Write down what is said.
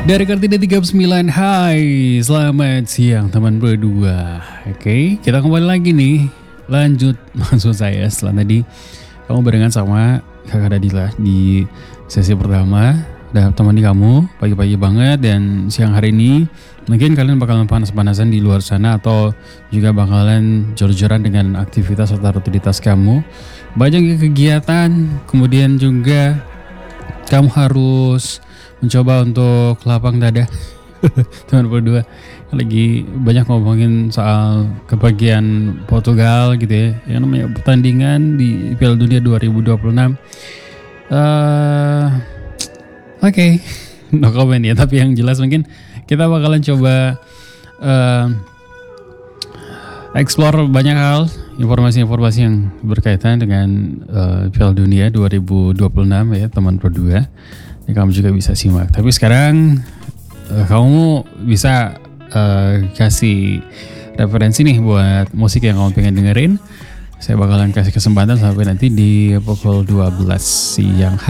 Dari Kartini 39, hai selamat siang teman berdua. Oke, kita kembali lagi nih. Lanjut maksud saya setelah tadi kamu barengan sama Kakak Dadila di sesi pertama. Udah temani kamu pagi-pagi banget, dan siang hari ini mungkin kalian bakalan panas-panasan di luar sana atau juga bakalan jor-joran dengan aktivitas atau rutinitas kamu. Banyak kegiatan, kemudian juga kamu harus mencoba untuk lapang dada. Teman berdua lagi banyak ngomongin soal kebagian Portugal gitu ya, yang namanya pertandingan di Piala Dunia 2026. Oke, no comment ya, tapi yang jelas mungkin kita bakalan coba explore banyak hal, informasi-informasi yang berkaitan dengan Piala Dunia 2026 ya teman berdua. Ini kamu juga bisa simak. Tapi sekarang kamu bisa kasih referensi nih buat musik yang kamu pengen dengerin. Saya bakalan kasih kesempatan sampai nanti di pukul 12 siang.